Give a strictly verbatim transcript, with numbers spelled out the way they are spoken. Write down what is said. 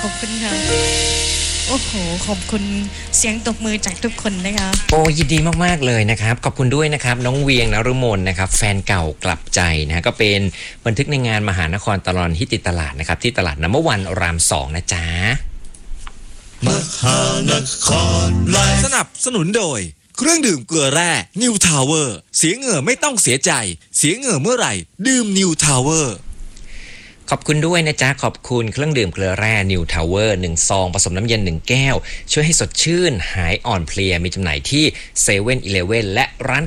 อบคุณค่ะโอ้โหขอบคุณเสียงตบมือจากทุกคนนะคะโอ้ยินดีมากๆเลยนะครับขอบคุณด้วยนะครับน้องเวียงนฤมลนะครับแฟนเก่ากลับใจนะฮะก็เป็นบันทึกในงานมหานครตลอดที่ติดตลาดนะครับที่ตลาดน้ำวันรามสองนะจ๊ะมหานครไลฟ์สนับสนุนโดยเครื่องดื่มเกลือแร่ New Tower เสียเหงื่อไม่ต้องเสียใจเสียเหงื่อเมื่อไหร่ดื่ม New Tower ขอบคุณด้วยนะจ๊ะขอบคุณเครื่องดื่มเกลือแร่ New Tower หนึ่งซองผสมน้ำเย็นหนึ่งแก้วช่วยให้สดชื่นหายอ่อนเพลียมีจำหน่ายที่เซเว่นอีเลฟเว่นและร้าน